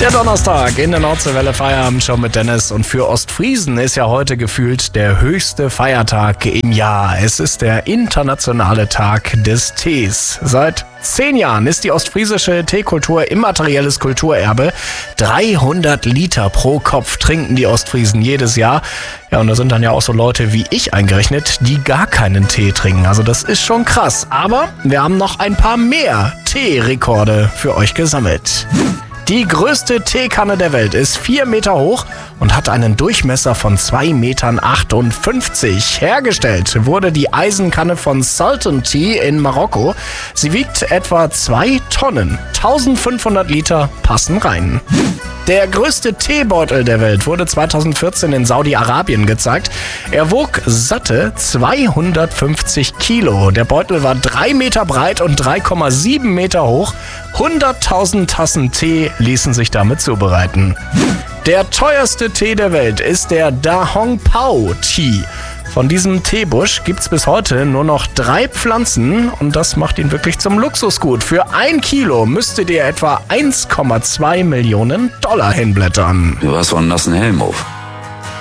Der Donnerstag in der Nordseewelle Feierabend schon mit Dennis. Und für Ostfriesen ist ja heute gefühlt der höchste Feiertag im Jahr. Es ist der internationale Tag des Tees. Seit 10 Jahren ist die ostfriesische Teekultur immaterielles Kulturerbe. 300 Liter pro Kopf trinken die Ostfriesen jedes Jahr. Ja, und da sind dann ja auch so Leute wie ich eingerechnet, die gar keinen Tee trinken. Also das ist schon krass. Aber wir haben noch ein paar mehr Teerekorde für euch gesammelt. Die größte Teekanne der Welt ist 4 Meter hoch und hat einen Durchmesser von 2,58 Metern. Hergestellt wurde die Eisenkanne von Sultan Tea in Marokko. Sie wiegt etwa 2 Tonnen. 1500 Liter passen rein. Der größte Teebeutel der Welt wurde 2014 in Saudi-Arabien gezeigt. Er wog satte 250 Kilo. Der Beutel war 3 Meter breit und 3,7 Meter hoch. 100.000 Tassen Tee ließen sich damit zubereiten. Der teuerste Tee der Welt ist der Da Hong Pao Tea. Von diesem Teebusch gibt's bis heute nur noch 3 Pflanzen und das macht ihn wirklich zum Luxusgut. Für 1 Kilo müsstet ihr etwa 1,2 Millionen Dollar hinblättern. Du hast so einen nassen Helm auf.